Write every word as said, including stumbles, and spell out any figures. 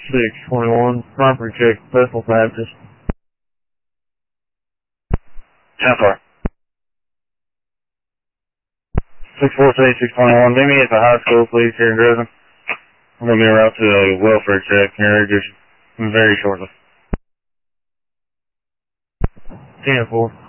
six twenty-one, property check, Bethel Baptist. ten four. six four eight six twenty-one, meet me at the high school, please, here in Dresden. I'm going to be around to a welfare check here just very shortly. ten four.